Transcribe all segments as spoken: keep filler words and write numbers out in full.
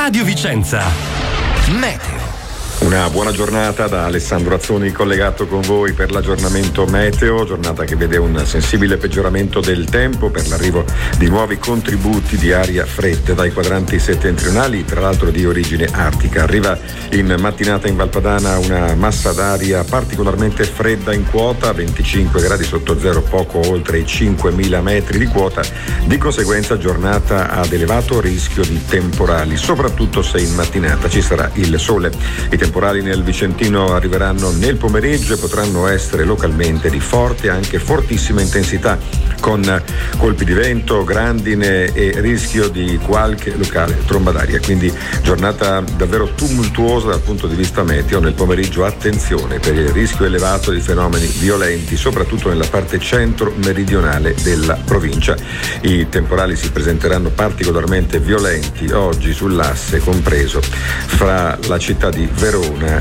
Radio Vicenza. Meteo. Una buona giornata da Alessandro Azzoni, collegato con voi per l'aggiornamento meteo, giornata che vede un sensibile peggioramento del tempo per l'arrivo di nuovi contributi di aria fredda dai quadranti settentrionali, tra l'altro di origine artica. Arriva in mattinata in Valpadana una massa d'aria particolarmente fredda in quota, venticinque gradi sotto zero, poco oltre i cinquemila metri di quota, di conseguenza giornata ad elevato rischio di temporali, soprattutto se in mattinata ci sarà il sole. I temporali nel Vicentino arriveranno nel pomeriggio e potranno essere localmente di forte, anche fortissima intensità, con colpi di vento, grandine e rischio di qualche locale tromba d'aria. Quindi giornata davvero tumultuosa dal punto di vista meteo. Nel pomeriggio attenzione per il rischio elevato di fenomeni violenti, soprattutto nella parte centro-meridionale della provincia. I temporali si presenteranno particolarmente violenti oggi sull'asse compreso fra la città di Verona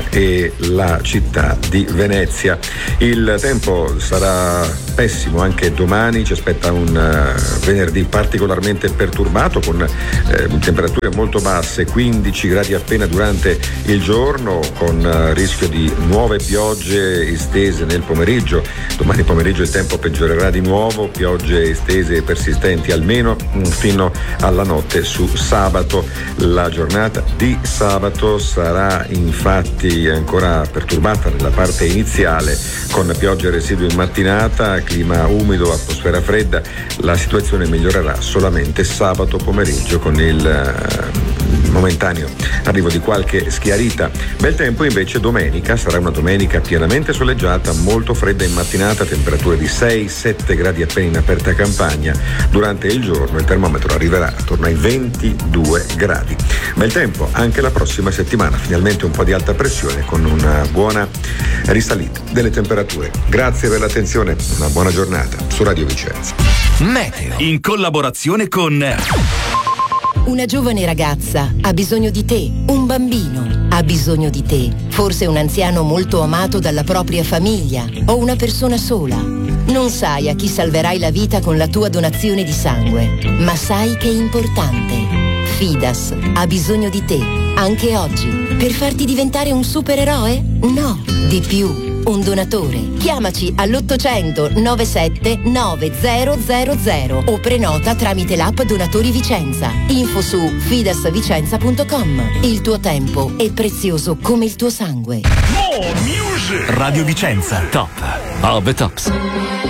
e la città di Venezia. Il tempo sarà pessimo anche domani, ci aspetta un uh, venerdì particolarmente perturbato con eh, temperature molto basse, quindici gradi appena durante il giorno, con uh, rischio di nuove piogge estese nel pomeriggio. Domani pomeriggio il tempo peggiorerà di nuovo, piogge estese e persistenti almeno mh, fino alla notte su sabato. La giornata di sabato sarà infatti ancora perturbata nella parte iniziale, con piogge residue in mattinata, clima umido, atmosfera fredda. La situazione migliorerà solamente sabato pomeriggio con il uh, momentaneo arrivo di qualche schiarita. Bel tempo invece domenica, sarà una domenica pienamente soleggiata, molto fredda in mattinata, temperature di sei sette gradi appena in aperta campagna. Durante il giorno il termometro arriverà attorno ai ventidue gradi. Bel tempo anche la prossima settimana, finalmente un po' di alta pressione con una buona risalita delle temperature. Grazie per l'attenzione, una buona giornata su Radio Vicenza. Meteo in collaborazione con Una giovane ragazza ha bisogno di te, un bambino ha bisogno di te, forse un anziano molto amato dalla propria famiglia o una persona sola. Non sai a chi salverai la vita con la tua donazione di sangue, ma sai che è importante. Fidas ha bisogno di te, anche oggi, per farti diventare un supereroe? No, di più. Un donatore. Chiamaci all'ottocento novantasette novemila o prenota tramite l'app Donatori Vicenza. Info su fidasvicenza punto com. Il tuo tempo è prezioso come il tuo sangue. Radio Vicenza, top of the tops.